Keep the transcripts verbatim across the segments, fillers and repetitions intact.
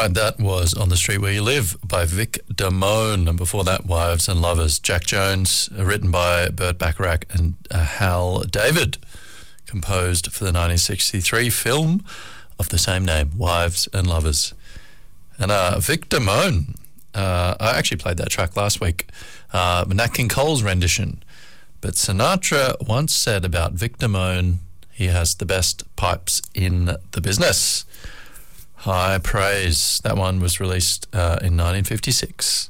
right, that was On the Street Where You Live by Vic Damone, and before that, Wives and Lovers, Jack Jones, written by Burt Bacharach and uh, Hal David, composed for the nineteen sixty-three film of the same name, Wives and Lovers. And uh, Vic Damone, uh, I actually played that track last week, uh, Nat King Cole's rendition, but Sinatra once said about Vic Damone, he has the best pipes in the business. High praise. That one was released uh, in nineteen fifty-six.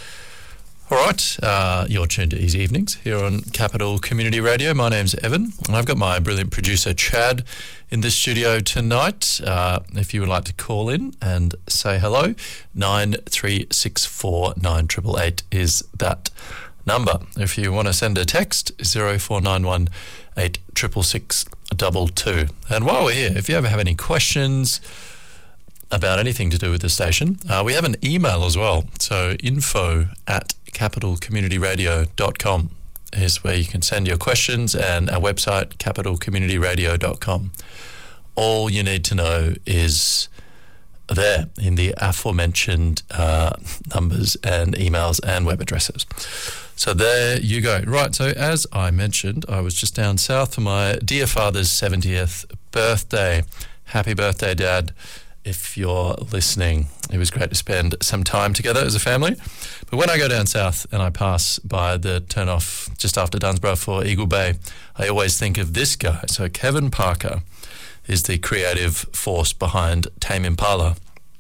All right, uh, you're tuned to Easy Evenings here on Capital Community Radio. My name's Evan, and I've got my brilliant producer Chad in the studio tonight. Uh, if you would like to call in and say hello, nine three six four nine eight eight eight is that number. If you want to send a text, zero four nine one eight six six six two two. And while we're here, if you ever have any questions about anything to do with the station, uh, we have an email as well. So info at capital community radio dot com is where you can send your questions, and our website, capital community radio dot com. All you need to know is there in the aforementioned uh, numbers and emails and web addresses. So there you go. Right, so as I mentioned, I was just down south for my dear father's seventieth birthday. Happy birthday, Dad. If you're listening, it was great to spend some time together as a family. But when I go down south and I pass by the turn-off just after Dunsborough for Eagle Bay, I always think of this guy. So Kevin Parker is the creative force behind Tame Impala,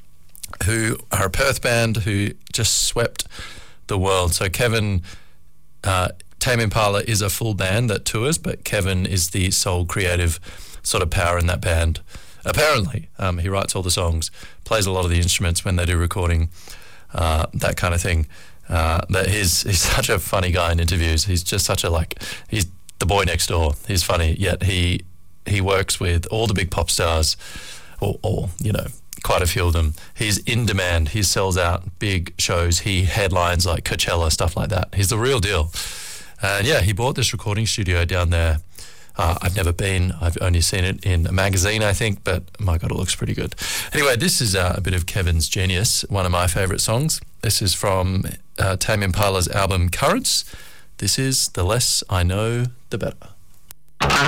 who are a Perth band who just swept the world. So Kevin, uh, Tame Impala is a full band that tours, but Kevin is the sole creative sort of power in that band. Apparently, um, he writes all the songs, plays a lot of the instruments when they do recording, uh, that kind of thing. Uh, that he's he's such a funny guy in interviews. He's just such a like he's the boy next door. He's funny, yet he he works with all the big pop stars, or, or you know, quite a few of them. He's in demand. He sells out big shows. He headlines like Coachella, stuff like that. He's the real deal. And yeah, he bought this recording studio down there. Uh, I've never been. I've only seen it in a magazine, I think, but my God, it looks pretty good. Anyway, this is uh, a bit of Kevin's genius, one of my favourite songs. This is from uh, Tame Impala's album Currents. This is The Less I Know, The Better.